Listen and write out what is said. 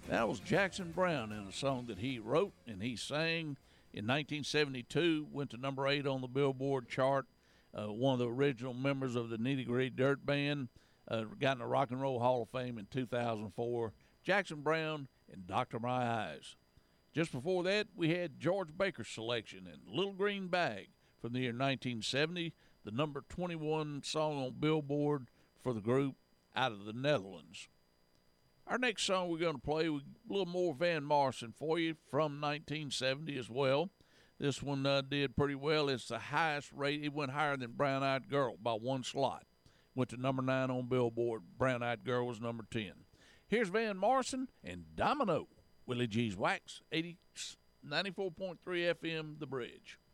That was Jackson Browne in a song that he wrote and he sang in 1972. Went to number 8 on the Billboard chart. One of the original members of the Nitty Gritty Dirt Band. Got in the Rock and Roll Hall of Fame in 2004. Jackson Browne and Dr. My Eyes. Just before that, we had George Baker's selection in Little Green Bag from the year 1970, the number 21 song on Billboard for the group out of the Netherlands. Our next song we're going to play, a little more Van Morrison for you from 1970 as well. This one did pretty well. It's the highest rate. It went higher than Brown Eyed Girl by one slot. Went to number 9 on Billboard. Brown Eyed Girl was number 10. Here's Van Morrison and Domino. Willie G's Wax, 94.3 FM, The Bridge.